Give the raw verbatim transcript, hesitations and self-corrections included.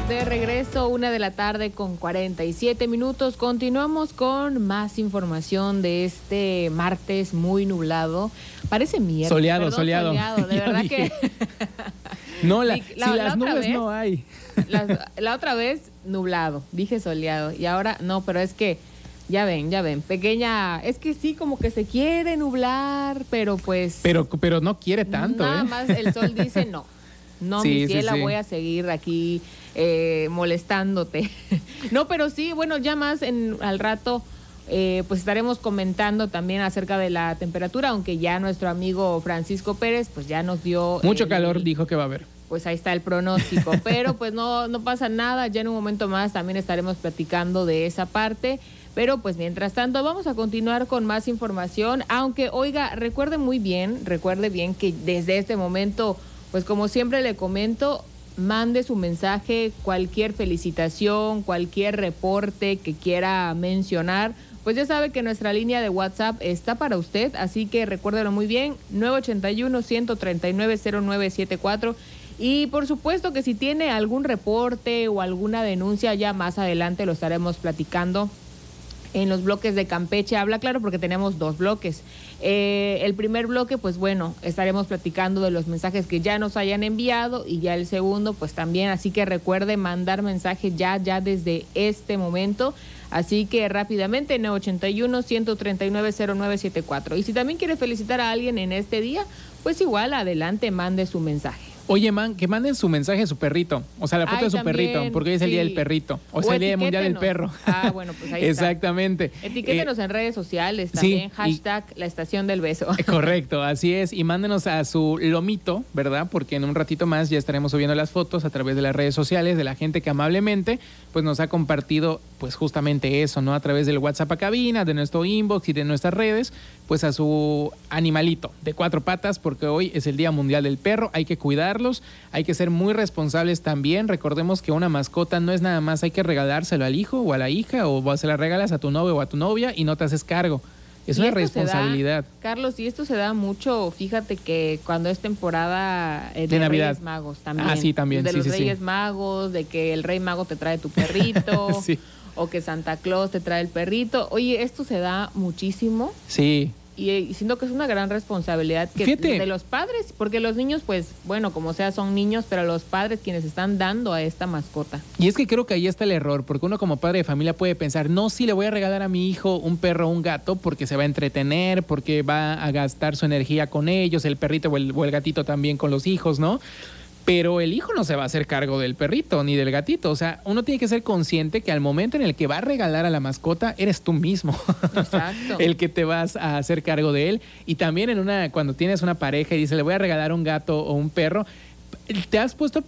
estamos de regreso, una de la tarde con cuarenta y siete minutos. Continuamos con más información de este martes muy nublado. Parece miércoles. Soleado, perdón, soleado. soleado. De Ya verdad dije. que... No, la, la, si la las nubes vez, no hay. La, la otra vez nublado, dije soleado. Y ahora no, pero es que, ya ven, ya ven, pequeña... Es que sí, como que se quiere nublar, pero pues... Pero, pero no quiere tanto, Nada ¿eh? más el sol dice no. No, Sí, mi sí, ciela, sí. voy a seguir aquí eh, molestándote. No, pero sí, bueno, ya más en, al rato, eh, pues estaremos comentando también acerca de la temperatura, aunque ya nuestro amigo Francisco Pérez, pues ya nos dio... Mucho el, calor dijo que va a haber. Pues ahí está el pronóstico, pero pues no, no pasa nada, ya en un momento más también estaremos platicando de esa parte. Pero pues mientras tanto vamos a continuar con más información, aunque oiga, recuerde muy bien, recuerde bien que desde este momento, pues como siempre le comento, mande su mensaje, cualquier felicitación, cualquier reporte que quiera mencionar, pues ya sabe que nuestra línea de WhatsApp está para usted, así que recuérdelo muy bien, nueve ochenta y uno, ciento treinta y nueve, cero nueve setenta y cuatro. Y por supuesto que si tiene algún reporte o alguna denuncia, ya más adelante lo estaremos platicando en los bloques de Campeche Habla Claro, porque tenemos dos bloques. Eh, el primer bloque, pues bueno, estaremos platicando de los mensajes que ya nos hayan enviado, y ya el segundo, pues también, así que recuerde mandar mensaje ya, ya desde este momento. Así que rápidamente, nueve ochenta y uno, ciento treinta y nueve, cero nueve setenta y cuatro. Y si también quiere felicitar a alguien en este día, pues igual, adelante, mande su mensaje. Oye, man, que manden su mensaje a su perrito. O sea, la foto Ay, de su también, perrito, porque hoy es el sí. día del perrito. O, O sea, el día mundial del perro. Ah, bueno, pues ahí está. Exactamente. Etiquétenos Eh, en redes sociales también, sí, hashtag la estación del beso. Correcto, así es. Y mándenos a su lomito, ¿verdad? Porque en un ratito más ya estaremos subiendo las fotos a través de las redes sociales de la gente que amablemente pues nos ha compartido pues justamente eso, ¿no? A través del WhatsApp a cabina, de nuestro inbox y de nuestras redes, pues a su animalito de cuatro patas, porque hoy es el Día Mundial del Perro. Hay que cuidarlos, hay que ser muy responsables también. Recordemos que una mascota no es nada más, hay que regalárselo al hijo o a la hija, o se la regalas a tu novio o a tu novia y no te haces cargo. Es Y una esto responsabilidad. Se da, Carlos, y esto se da mucho, fíjate que cuando es temporada eh, de, De Navidad. Reyes Magos también. Ah, sí, también. De sí, los sí, Reyes sí. Magos, de que el Rey Mago te trae tu perrito, Sí. o que Santa Claus te trae el perrito. Oye, esto se da muchísimo. Sí. Y, y siento que es una gran responsabilidad que Fíjate. de los padres, porque los niños, pues, bueno, como sea, son niños, pero los padres quienes están dando a esta mascota. Y es que creo que ahí está el error, porque uno como padre de familia puede pensar, no, sí le voy a regalar a mi hijo un perro o un gato porque se va a entretener, porque va a gastar su energía con ellos, el perrito o el, o el gatito también con los hijos, ¿no? Pero el hijo no se va a hacer cargo del perrito ni del gatito. O sea, uno tiene que ser consciente que al momento en el que va a regalar a la mascota, eres tú mismo. Exacto. El que te vas a hacer cargo de él. Y también en una, cuando tienes una pareja y dices, le voy a regalar un gato o un perro, ¿te has puesto